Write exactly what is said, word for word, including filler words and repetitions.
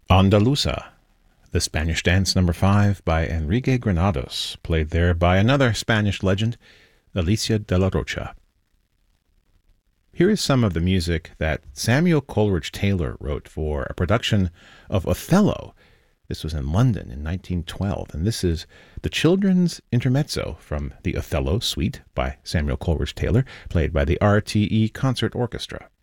Andaluza, the Spanish Dance number five by Enrique Granados, played there by another Spanish legend, Alicia de la Rocha. Here is some of the music that Samuel Coleridge Taylor wrote for a production of Othello. This was in London in nineteen twelve, and this is the Children's Intermezzo from the Othello Suite by Samuel Coleridge Taylor, played by the R T E Concert Orchestra.